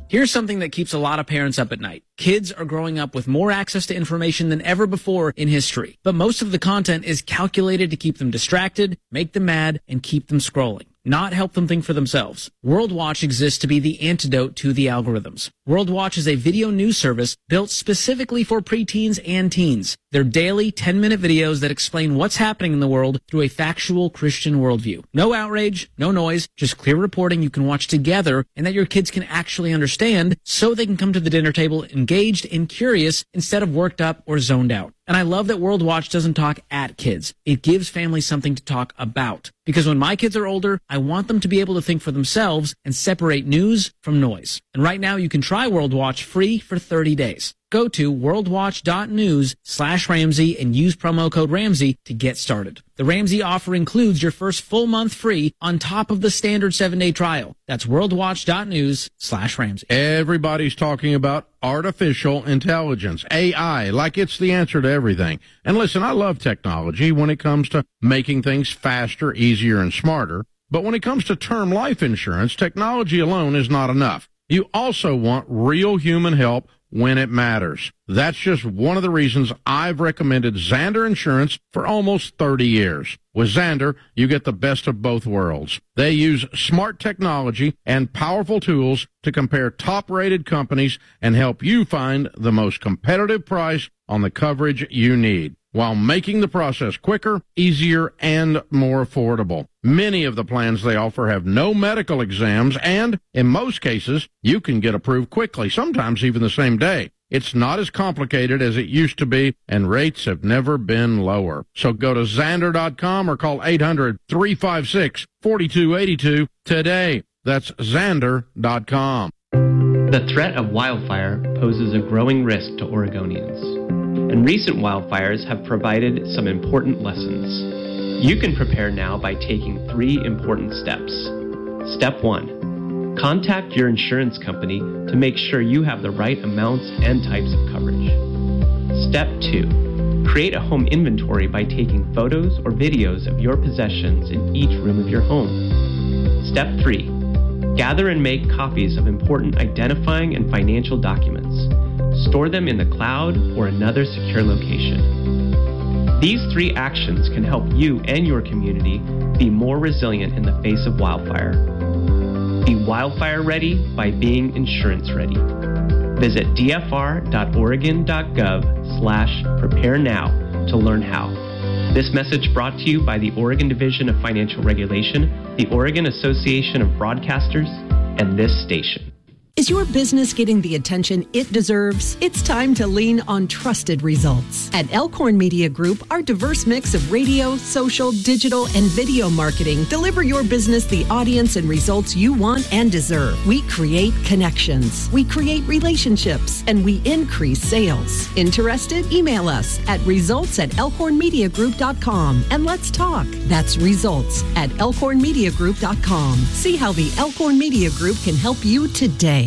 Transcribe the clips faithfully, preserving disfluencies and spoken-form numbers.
Here's something that keeps a lot of parents up at night. Kids are growing up with more access to information than ever before in history, but most of the content is calculated to keep them distracted, make them mad, and keep them scrolling, not help them think for themselves. WorldWatch exists to be the antidote to the algorithms. WorldWatch is a video news service built specifically for preteens and teens. They're daily ten-minute videos that explain what's happening in the world through a factual Christian worldview. No outrage, no noise, just clear reporting you can watch together and that your kids can actually understand so they can come to the dinner table engaged and curious instead of worked up or zoned out. And I love that WorldWatch doesn't talk at kids. It gives families something to talk about. Because when my kids are older, I want them to be able to think for themselves and separate news from noise. And right now you can try WorldWatch free for thirty days. Go to worldwatch.news slash Ramsey and use promo code Ramsey to get started. The Ramsey offer includes your first full month free on top of the standard seven-day trial. That's worldwatch.news slash Ramsey. Everybody's talking about artificial intelligence, A I, like it's the answer to everything. And listen, I love technology when it comes to making things faster, easier, and smarter. But when it comes to term life insurance, technology alone is not enough. You also want real human help when it matters. That's just one of the reasons I've recommended Zander Insurance for almost thirty years. With Zander, you get the best of both worlds. They use smart technology and powerful tools to compare top-rated companies and help you find the most competitive price on the coverage you need, while making the process quicker, easier, and more affordable. Many of the plans they offer have no medical exams, and in most cases, you can get approved quickly, sometimes even the same day. It's not as complicated as it used to be, and rates have never been lower. So go to Zander dot com or call eight hundred, three five six, four two eight two today. That's Zander dot com. The threat of wildfire poses a growing risk to Oregonians, and recent wildfires have provided some important lessons. You can prepare now by taking three important steps. Step one, contact your insurance company to make sure you have the right amounts and types of coverage. Step two, create a home inventory by taking photos or videos of your possessions in each room of your home. Step three, gather and make copies of important identifying and financial documents. Store them in the cloud or another secure location. These three actions can help you and your community be more resilient in the face of wildfire. Be wildfire ready by being insurance ready. Visit d f r dot oregon dot gov slash prepare now to learn how. This message brought to you by the Oregon Division of Financial Regulation, the Oregon Association of Broadcasters, and this station. Is your business getting the attention it deserves? It's time to lean on trusted results. At Elkhorn Media Group, our diverse mix of radio, social, digital, and video marketing deliver your business the audience and results you want and deserve. We create connections, we create relationships, and we increase sales. Interested? Email us at results at elkhorn media group dot com and let's talk. That's results at elkhorn media group dot com. See how the Elkhorn Media Group can help you today.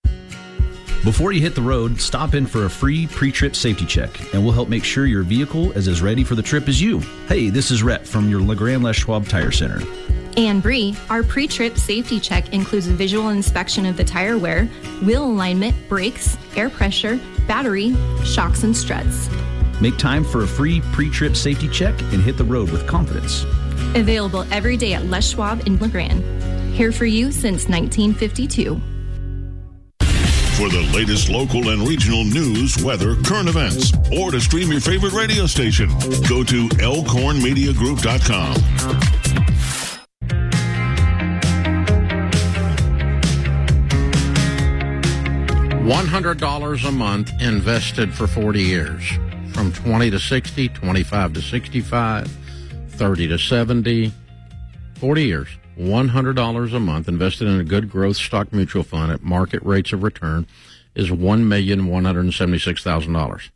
Before you hit the road, stop in for a free pre-trip safety check, and we'll help make sure your vehicle is as ready for the trip as you. Hey, this is Rhett from your LeGrand Les Schwab Tire Center. And Bree, our pre-trip safety check includes a visual inspection of the tire wear, wheel alignment, brakes, air pressure, battery, shocks, and struts. Make time for a free pre-trip safety check and hit the road with confidence. Available every day at Les Schwab in LeGrand. Here for you since nineteen fifty-two. For the latest local and regional news, weather, current events, or to stream your favorite radio station, go to elkhorn media group dot com. one hundred dollars a month invested for forty years. From twenty to sixty, twenty-five to sixty-five, thirty to seventy, forty years. one hundred dollars a month invested in a good growth stock mutual fund at market rates of return is one million one hundred seventy-six thousand dollars.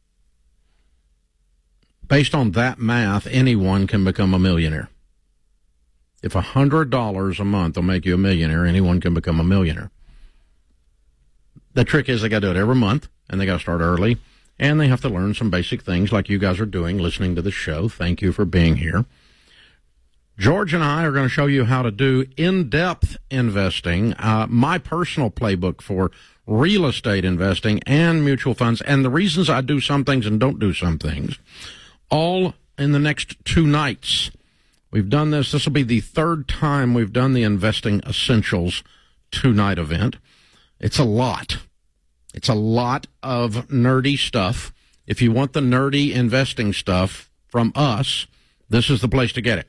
Based on that math, anyone can become a millionaire. If one hundred dollars a month will make you a millionaire, anyone can become a millionaire. The trick is they got to do it every month, and they got to start early, and they have to learn some basic things like you guys are doing, listening to the show. Thank you for being here. George and I are going to show you how to do in-depth investing. Uh, my personal playbook for real estate investing, and mutual funds, and the reasons I do some things and don't do some things, all in the next two nights. We've done this. This will be the third time we've done the Investing Essentials two-night event. It's a lot. It's a lot of nerdy stuff. If you want the nerdy investing stuff from us, this is the place to get it.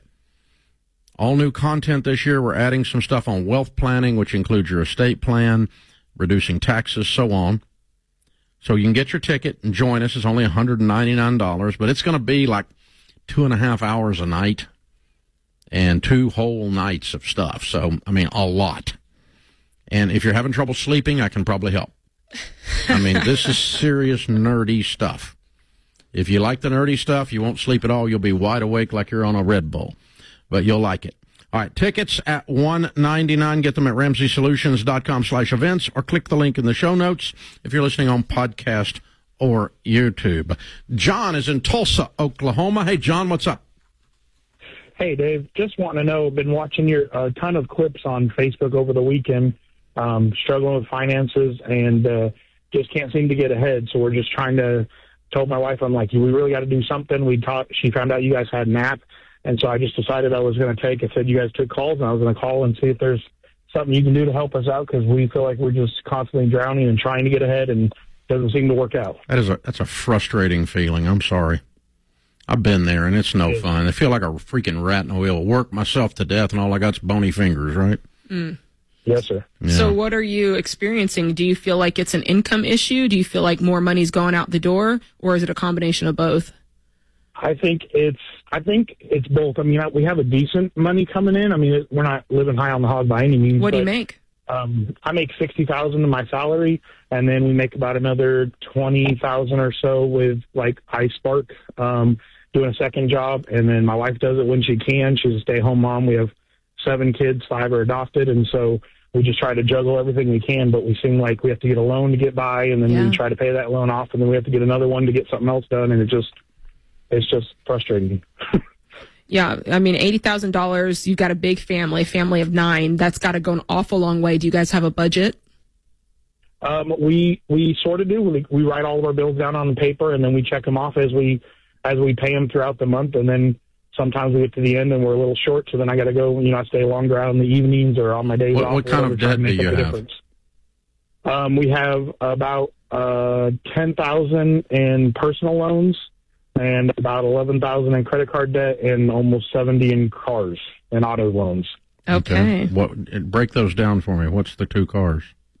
All new content this year. We're adding some stuff on wealth planning, which includes your estate plan, reducing taxes, so on. So you can get your ticket and join us. It's only one hundred ninety-nine dollars, but it's going to be like two and a half hours a night and two whole nights of stuff. So, I mean, a lot. And if you're having trouble sleeping, I can probably help. I mean, this is serious nerdy stuff. If you like the nerdy stuff, you won't sleep at all. You'll be wide awake like you're on a Red Bull, but you'll like it. All right, tickets at one hundred ninety-nine dollars. Get them at ramsey solutions dot com slash events or click the link in the show notes if you're listening on podcast or YouTube. John is in Tulsa, Oklahoma. Hey, John, what's up? Hey, Dave. Just wanting to know, been watching your a uh, ton of clips on Facebook over the weekend, um, struggling with finances and uh, just can't seem to get ahead. So we're just trying to, told my wife, I'm like, we really got to do something. We talked, she found out you guys had an app. And so I just decided I was going to take, I said you guys took calls, and I was going to call and see if there's something you can do to help us out, because we feel like we're just constantly drowning and trying to get ahead and doesn't seem to work out. That is a, that's a frustrating feeling. I'm sorry. I've been there, and it's no yeah. fun. I feel like a freaking rat in a wheel. Work myself to death, and all I got's bony fingers, right? Mm. Yes, sir. Yeah. So what are you experiencing? Do you feel like it's an income issue? Do you feel like more money's going out the door, or is it a combination of both? I think it's I think it's both. I mean, we have a decent money coming in. I mean, we're not living high on the hog by any means. What do but, you make? Um, I make sixty thousand dollars in my salary, and then we make about another twenty thousand dollars or so with, like, iSpark, um, doing a second job. And then my wife does it when she can. She's a stay-at-home mom. We have seven kids, five are adopted, and so we just try to juggle everything we can, but we seem like we have to get a loan to get by, and then yeah. we try to pay that loan off, and then we have to get another one to get something else done, and it just it's just frustrating. Yeah, I mean, eighty thousand dollars, you've got a big family, family of nine. That's got to go an awful long way. Do you guys have a budget? Um, we we sort of do. We, we write all of our bills down on the paper, and then we check them off as we as we pay them throughout the month, and then sometimes we get to the end and we're a little short, so then I got to go, you know, I stay longer out in the evenings or on my days what, off. What kind of debt do you have? Difference. Um, we have about uh, ten thousand dollars in personal loans and about eleven thousand dollars in credit card debt and almost seventy in cars and auto loans. Okay. okay. What? Break those down for me. What's the two cars?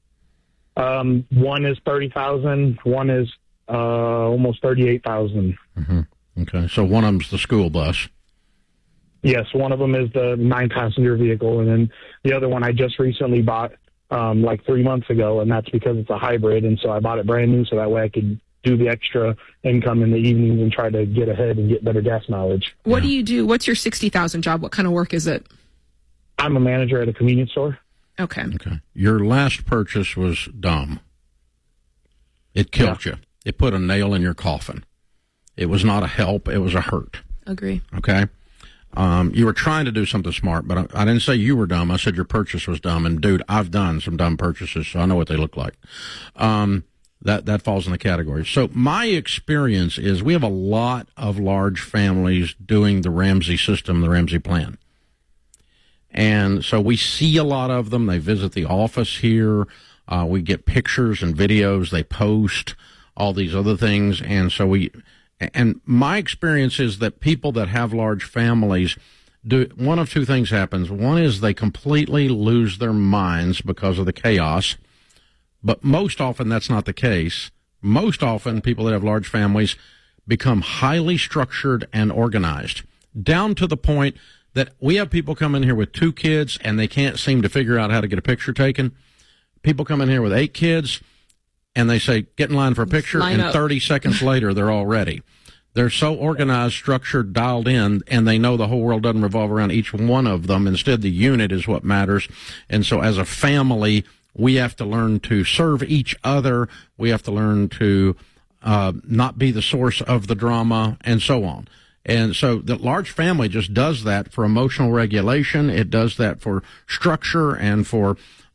Um, one is thirty thousand dollars. One is uh, almost thirty-eight thousand dollars. Mm-hmm. Okay. So one of them's the school bus. Yes, one of them is the nine-passenger vehicle, and then the other one I just recently bought um, like three months ago, and that's because it's a hybrid, and so I bought it brand new so that way I could do the extra income in the evenings and try to get ahead and get better gas mileage. What yeah. do you do? What's your sixty thousand dollars job? What kind of work is it? I'm a manager at a convenience store. Okay. Okay. Your last purchase was dumb. It killed yeah. you. It put a nail in your coffin. It was not a help. It was a hurt. Agree. Okay. Um, you were trying to do something smart, but I, I didn't say you were dumb. I said your purchase was dumb. And, dude, I've done some dumb purchases, so I know what they look like. Um, that, that falls in the category. So my experience is we have a lot of large families doing the Ramsey system, the Ramsey plan. And so we see a lot of them. They visit the office here. Uh, we get pictures and videos. They post all these other things. And so we... And my experience is that people that have large families do one of two things happens. One is they completely lose their minds because of the chaos. But most often that's not the case. Most often people that have large families become highly structured and organized, down to the point that we have people come in here with two kids and they can't seem to figure out how to get a picture taken. People come in here with eight kids and they say, get in line for a picture, line and up. thirty seconds later, they're all ready. They're so organized, structured, dialed in, and they know the whole world doesn't revolve around each one of them. Instead, the unit is what matters. And so as a family, we have to learn to serve each other. We have to learn to uh, not be the source of the drama, and so on. And so the large family just does that for emotional regulation. It does that for structure and for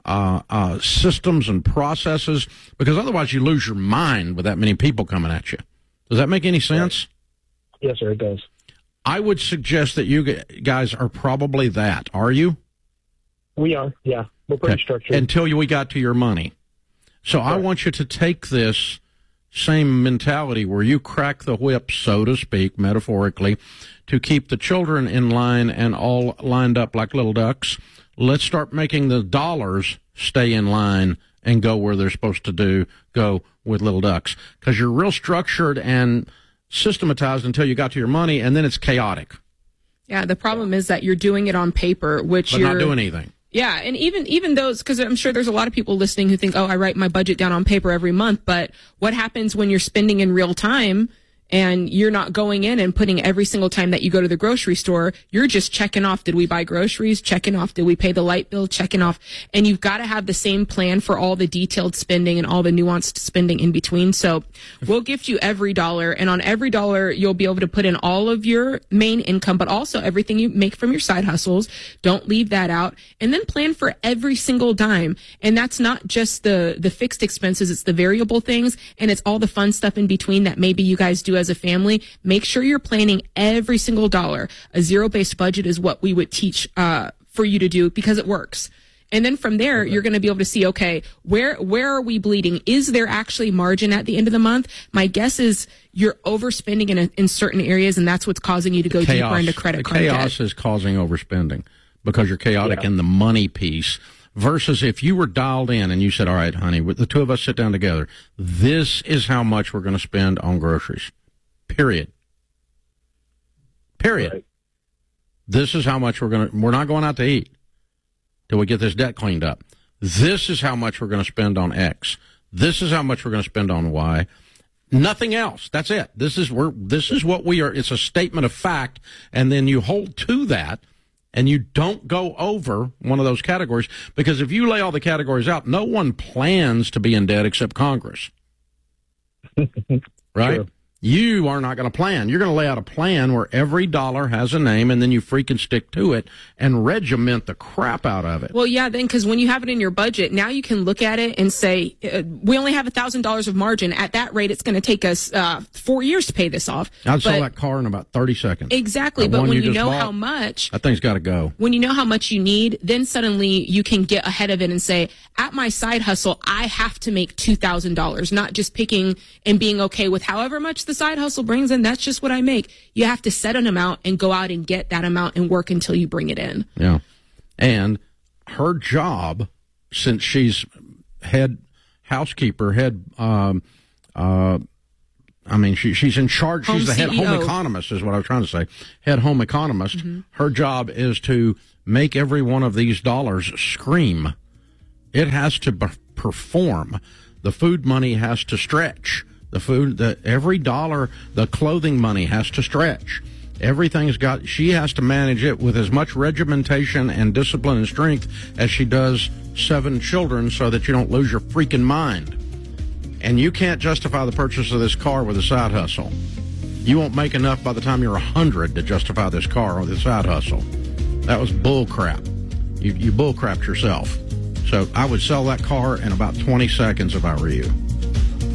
uh, uh, systems and processes, because otherwise you lose your mind with that many people coming at you. Does that make any sense? Yes, sir, it does. I would suggest that you guys are probably that. Are you? We are, yeah. We're pretty Okay. structured. Until you, we got to your money. So I want you to take this same mentality where you crack the whip, so to speak, metaphorically, to keep the children in line and all lined up like little ducks. Let's start making the dollars stay in line and go where they're supposed to do, go with little ducks. Because you're real structured and systematized until you got to your money, and then it's chaotic. Yeah, the problem is that you're doing it on paper, which But you're not doing anything. Yeah, and even even those, because I'm sure there's a lot of people listening who think, oh, I write my budget down on paper every month. But what happens when you're spending in real time and you're not going in and putting every single time that you go to the grocery store, you're just checking off, did we buy groceries? Checking off, did we pay the light bill? Checking off. And you've got to have the same plan for all the detailed spending and all the nuanced spending in between. So we'll gift you every dollar, and on every dollar, you'll be able to put in all of your main income, but also everything you make from your side hustles. Don't leave that out. And then plan for every single dime. And that's not just the, the fixed expenses, it's the variable things, and it's all the fun stuff in between that maybe you guys do as a family. Make sure you're planning every single dollar. A zero-based budget is what we would teach uh, for you to do because it works. And then from there, okay. You're going to be able to see, okay, where where are we bleeding? Is there actually margin at the end of the month? My guess is you're overspending in, a, in certain areas, and that's what's causing you to go chaos, deeper into credit the card debt. Chaos is causing overspending because you're chaotic yeah. in the money piece. Versus if you were dialed in and you said, all right, honey, the two of us sit down together. This is how much we're going to spend on groceries. Period. Period. Right. This is how much we're going to, we're not going out to eat till we get this debt cleaned up. This is how much we're going to spend on X. This is how much we're going to spend on Y. Nothing else. That's it. This is where, this is what we are. It's a statement of fact. And then you hold to that. And you don't go over one of those categories, because if you lay all the categories out, no one plans to be in debt except Congress. Right? Sure. You are not going to plan. You're going to lay out a plan where every dollar has a name, and then you freaking stick to it and regiment the crap out of it. Well, yeah, then because when you have it in your budget, now you can look at it and say, uh, we only have one thousand dollars of margin. At that rate, it's going to take us uh, four years to pay this off. I'd sell but, that car in about thirty seconds. Exactly, That but one when you you just know bought, how much... that thing's got to go. When you know how much you need, then suddenly you can get ahead of it and say, at my side hustle, I have to make two thousand dollars, not just picking and being okay with however much the side hustle brings in. That's just what I make. You have to set an amount and go out and get that amount and work until you bring it in. Yeah. And her job, since she's head housekeeper, head, um, uh, I mean, she, she's in charge. Home she's the head C E O. home economist is what I was trying to say. Head home economist. Mm-hmm. Her job is to make every one of these dollars scream. It has to b- perform. The food money has to stretch. The food, the, every dollar, the clothing money has to stretch. Everything's got, she has to manage it with as much regimentation and discipline and strength as she does seven children, so that you don't lose your freaking mind. And you can't justify the purchase of this car with a side hustle. You won't make enough by the time you're a hundred to justify this car with a side hustle. That was bull crap. You, you bull crapped yourself. So I would sell that car in about twenty seconds if I were you.